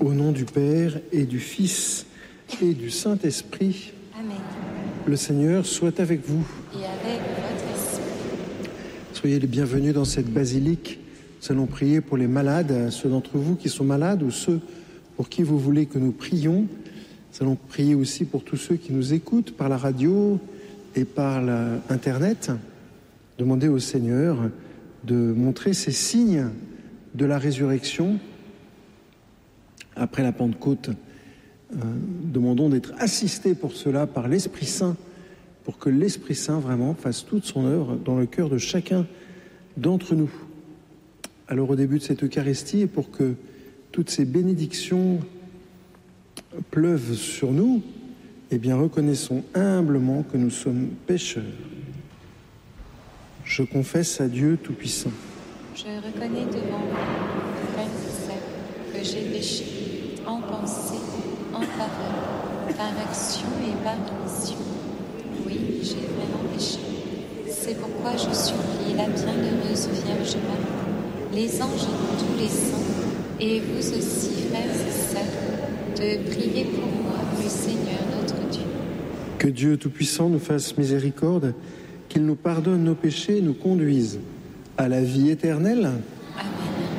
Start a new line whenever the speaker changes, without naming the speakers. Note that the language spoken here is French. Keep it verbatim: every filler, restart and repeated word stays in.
Au nom du Père et du Fils et du Saint-Esprit.
Amen.
Le Seigneur soit avec vous.
Et avec votre esprit.
Soyez les bienvenus dans cette basilique. Nous allons prier pour les malades, ceux d'entre vous qui sont malades ou ceux pour qui vous voulez que nous prions. Nous allons prier aussi pour tous ceux qui nous écoutent par la radio et par la, Internet. Demandez au Seigneur de montrer ces signes de la résurrection. Après la Pentecôte, euh, demandons d'être assistés pour cela par l'Esprit Saint, pour que l'Esprit Saint vraiment fasse toute son œuvre dans le cœur de chacun d'entre nous. Alors au début de cette Eucharistie, et pour que toutes ces bénédictions pleuvent sur nous, eh bien reconnaissons humblement que nous sommes pécheurs. Je confesse à Dieu Tout-Puissant.
Je reconnais devant vous, frères et sœurs, que j'ai péché en pensée, en parole, par action et par omission. Oui, j'ai vraiment péché. C'est pourquoi je supplie la bienheureuse Vierge Marie, les anges et tous les saints, et vous aussi, frères et sœurs, de prier pour moi, le Seigneur notre Dieu.
Que Dieu Tout-Puissant nous fasse miséricorde, qu'il nous pardonne nos péchés et nous conduise à la vie éternelle.